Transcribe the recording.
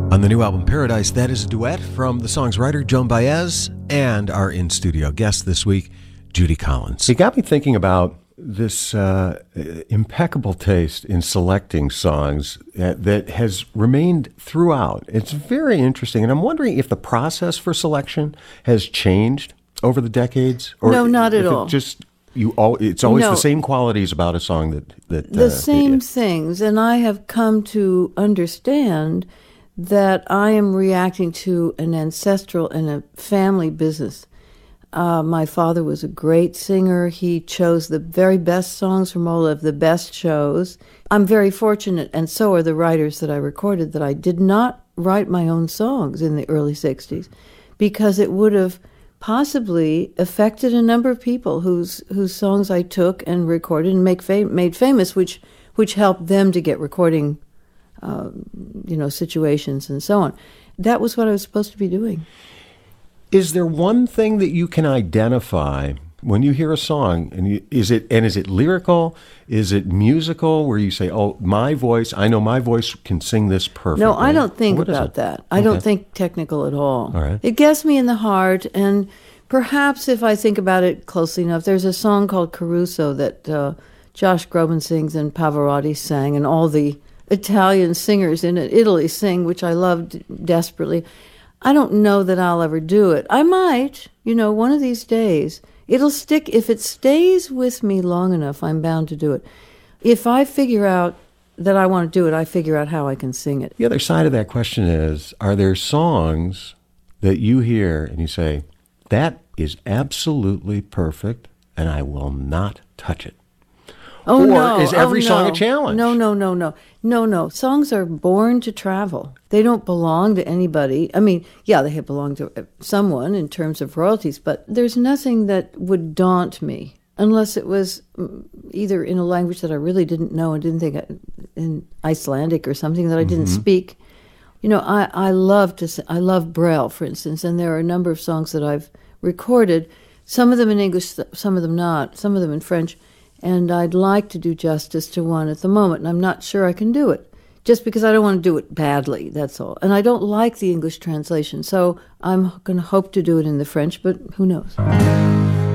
On the new album Paradise, that is a duet from the song's writer, Joan Baez, and our in-studio guest this week, Judy Collins. It got me thinking about this impeccable taste in selecting songs that has remained throughout. It's very interesting, and I'm wondering if the process for selection has changed over the decades? Or no, not at all. It's always the same qualities about a song that the same things, and I have come to understand that I am reacting to an ancestral and a family business. My father was a great singer. He chose the very best songs from all of the best shows. I'm very fortunate, and so are the writers that I recorded, that I did not write my own songs in the early 60s, because it would have possibly affected a number of people whose songs I took and recorded and made famous, which helped them to get recording situations and so on. That was what I was supposed to be doing. Is there one thing that you can identify when you hear a song, and is it lyrical? Is it musical, where you say, "Oh, my voice, I know my voice can sing this perfectly"? No, I don't think about that. I don't think technical at all. All right. It gets me in the heart, and perhaps if I think about it closely enough, there's a song called Caruso that Josh Groban sings and Pavarotti sang, and all the Italian singers in Italy sing, which I loved desperately. I don't know that I'll ever do it. I might, one of these days. It'll stick. If it stays with me long enough, I'm bound to do it. If I figure out that I want to do it, I figure out how I can sing it. The other side of that question is, are there songs that you hear and you say, that is absolutely perfect and I will not touch it? Oh, or no. Is every song a challenge? No. Songs are born to travel. They don't belong to anybody. I mean, yeah, they belong to someone in terms of royalties, but there's nothing that would daunt me unless it was either in a language that I really didn't know and didn't think, in Icelandic or something that I didn't speak. I love Braille, for instance, and there are a number of songs that I've recorded, some of them in English, some of them not, some of them in French. And I'd like to do justice to one at the moment, and I'm not sure I can do it, just because I don't want to do it badly, that's all. And I don't like the English translation, so I'm going to hope to do it in the French, but who knows?